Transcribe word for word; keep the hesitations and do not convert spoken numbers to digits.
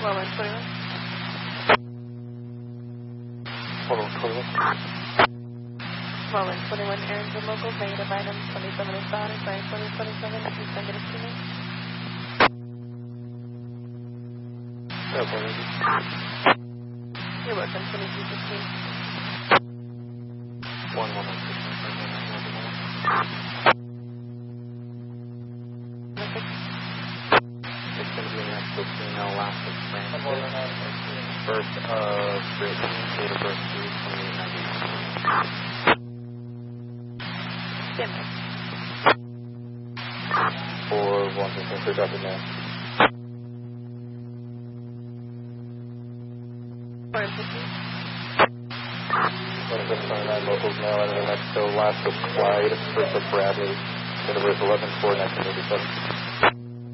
Moment twenty-one. Moment twenty-one. Moment twenty-one, errands and locals, negative item twenty-seven is bound, sorry, twenty twenty-seven, if you send it to me. Okay. You're welcome, twenty-three fifteen. One moment. It's going to be an actual female last of Francis. Birth of Brittany, date of birth three twenty-eight ninety-nine. Dinner. For one percent for Doctor Man. Four fifteen. twenty-six twenty-nine locals mail out of New Mexico. Last of Clyde, birth of Bradley, date of birth eleven four nineteen eighty-seven.